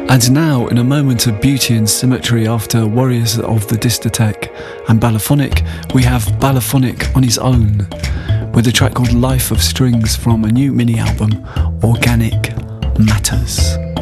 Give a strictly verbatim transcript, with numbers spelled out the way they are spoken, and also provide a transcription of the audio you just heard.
And now, in a moment of beauty and symmetry after Warriors of the Discotheque and Balaphonic, we have Balaphonic on his own, with a track called Life of Strings from a new mini-album, Organic Matters.